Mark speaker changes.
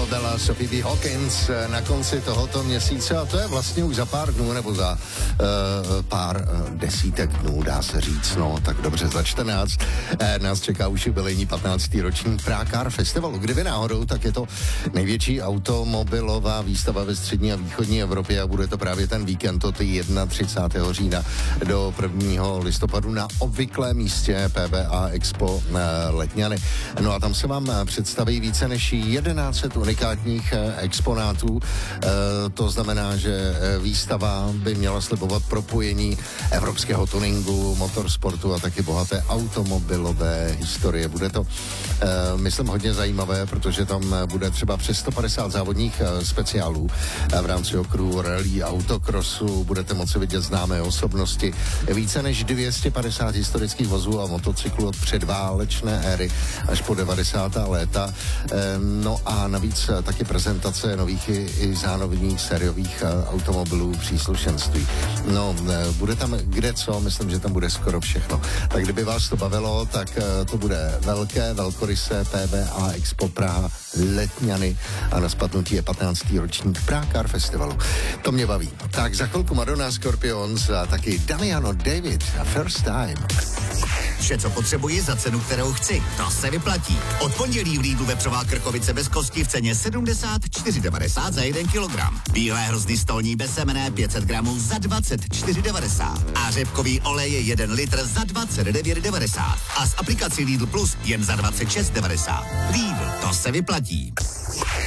Speaker 1: Bella, Sophie B. Hawkins na konci tohoto měsíce a to je vlastně už za pár dnů nebo za pár desítek dnů, dá se říct, no tak dobře, za 14 nás čeká už jubilejní 15. ročník Prague Car Festivalu. Kdyby náhodou, tak je to největší automobilová výstava ve střední a východní Evropě a bude to právě ten víkend od 31. října do 1. listopadu na obvyklém místě PBA Expo Letňany. No a tam se vám představí více než 1100 unikátních exponátů. To znamená, že výstava by měla slibovat propojení evropského tuningu, motorsportu a taky bohaté automobilové historie. Bude to, myslím, hodně zajímavé, protože tam bude třeba přes 150 závodních speciálů v rámci okruhu rally, autocrossu. Budete moci vidět známé osobnosti. Více než 250 historických vozů a motocyklů od předválečné éry až po 90. léta. No a navíc taky prezentace nových i zánovních sériových automobilů příslušenství. No, bude tam kde co, myslím, že tam bude skoro všechno. Tak kdyby vás to bavilo, tak to bude velkorysé PBA Expo Praha Letňany a na spadnutí je 15. ročník Prague Car Festivalu. To mě baví. Tak za chvilku Madonna, Scorpions a taky Damiano David a First Time.
Speaker 2: Vše, co potřebuji za cenu, kterou chci. To se vyplatí. Od pondělí v Lidlu vepřová krkovice bez kosti v ceně 74,90 za 1 kilogram. Bílé hrozny stolní bez semene 500 gramů za 24,90. A řepkový olej je 1 litr za 29,90. A s aplikací Lidl Plus jen za 26,90. Lidl, to se vyplatí.